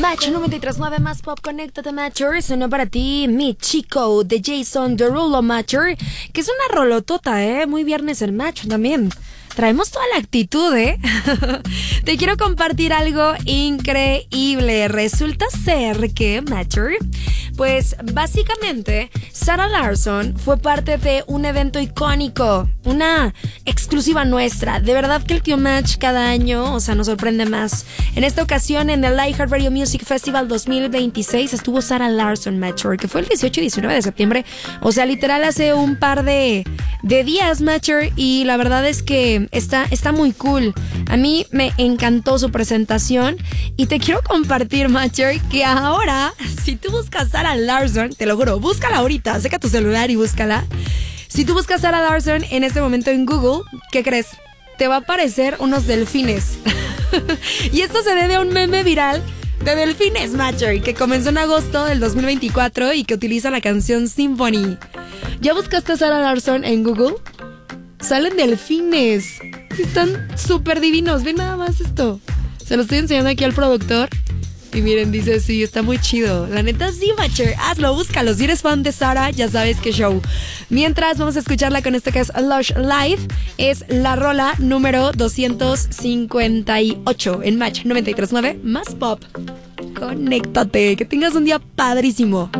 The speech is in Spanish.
Match 93.9 más pop, conéctate Matcher. Sonó para ti Mi Chico de Jason Derulo Matcher, que es una rolotota, muy viernes el Match también. Traemos toda la actitud, Te quiero compartir algo increíble. Resulta ser que Matcher, pues básicamente Sarah Larsson fue parte de un evento icónico, una exclusiva nuestra. De verdad que el tío Match cada año, nos sorprende más. En esta ocasión, en el iHeartRadio Music Festival 2026, estuvo Sarah Larsson Matcher, que fue el 18 y 19 de septiembre. Literal hace un par de días, Matcher, y la verdad es que está muy cool. A mí me encantó su presentación y te quiero compartir, Matcher, que ahora, si tú buscas Sarah Larsson, te lo juro, búscala ahorita, saca tu celular y búscala. Si tú buscas Sarah Larsson en este momento en Google, ¿qué crees? Te va a aparecer unos delfines. Y esto se debe a un meme viral de delfines, Matcher, que comenzó en agosto del 2024 y que utiliza la canción Symphony. ¿Ya buscaste a Sarah Larsson en Google? Salen delfines. Están súper divinos. Ven nada más esto. Se lo estoy enseñando aquí al productor. Y miren, dice, sí, está muy chido. La neta, sí, Matcher, hazlo, búscalo. Si eres fan de Sarah, ya sabes qué show. Mientras, vamos a escucharla con esto que es Lush Live. Es la rola número 258 en Match 93.9 más pop. Conéctate, que tengas un día padrísimo.